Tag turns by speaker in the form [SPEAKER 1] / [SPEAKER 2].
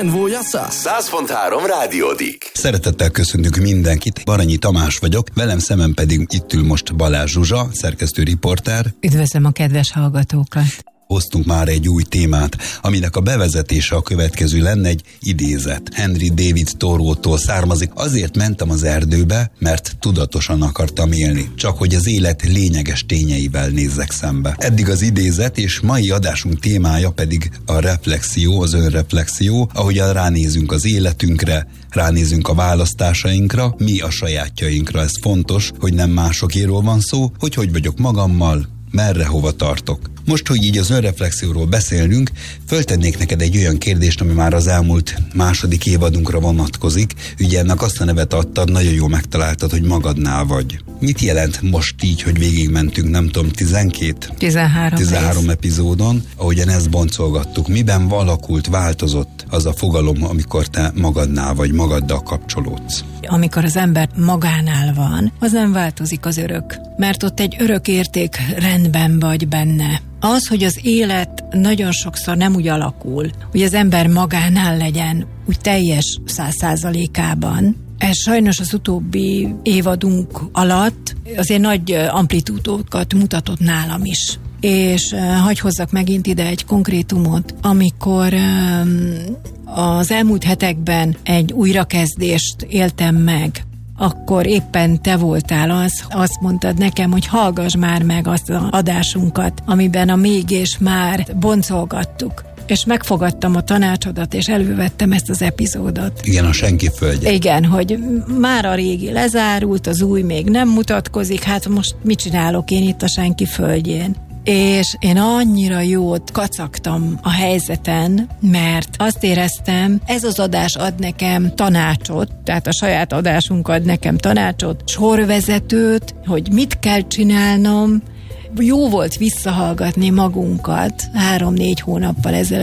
[SPEAKER 1] Volyassa?
[SPEAKER 2] 100.3 Rádiódik.
[SPEAKER 3] Szeretettel köszöntünk mindenkit. Baranyi Tamás vagyok, velem szemben pedig itt ül most Balázs Zsuzsa, szerkesztő riporter.
[SPEAKER 4] Üdvözlöm a kedves hallgatókat!
[SPEAKER 3] Hoztunk már egy új témát, aminek a bevezetése a következő lenne egy idézet. Henry David Thoreautól származik. Azért mentem az erdőbe, mert tudatosan akartam élni. Csak hogy az élet lényeges tényeivel nézzek szembe. Eddig az idézet, és mai adásunk témája pedig a reflexió, az önreflexió, ahogyan ránézünk az életünkre, ránézünk a választásainkra, mi a sajátjainkra. Ez fontos, hogy nem másokéről van szó, hogy vagyok magammal, merre, hova tartok. Most, hogy így az önreflexióról beszélünk, föltennék neked egy olyan kérdést, ami már az elmúlt második évadunkra vonatkozik. Ugye ennek azt a nevet adtad, nagyon jól megtaláltad, hogy magadnál vagy. Mit jelent most így, hogy végigmentünk, nem tudom, 13 epizódon, ahogyan ezt boncolgattuk. Miben alakult, változott az a fogalom, amikor te magadnál vagy, magaddal kapcsolódsz?
[SPEAKER 4] Amikor az ember magánál van, az nem változik az örök, mert ott egy örök érték rendben vagy benne. Az, hogy az élet nagyon sokszor nem úgy alakul, hogy az ember magánál legyen, úgy teljes 100%-ában. Ez sajnos az utóbbi évadunk alatt azért nagy amplitúdókat mutatott nálam is. És hadd hozzak megint ide egy konkrétumot, amikor az elmúlt hetekben egy újrakezdést éltem meg, akkor éppen te voltál azt mondtad nekem, hogy hallgass már meg azt az adásunkat, amiben a még és már boncolgattuk. És megfogadtam a tanácsodat, és elővettem ezt az epizódot.
[SPEAKER 3] Igen, a senki földje.
[SPEAKER 4] Igen, hogy már a régi lezárult, az új még nem mutatkozik, hát most mit csinálok én itt a senki földjén? És én annyira jót kacagtam a helyzeten, mert azt éreztem, ez az adás ad nekem tanácsot, tehát a saját adásunk ad nekem tanácsot, sorvezetőt, hogy mit kell csinálnom. Jó volt visszahallgatni magunkat 3-4 hónappal ezelőtt,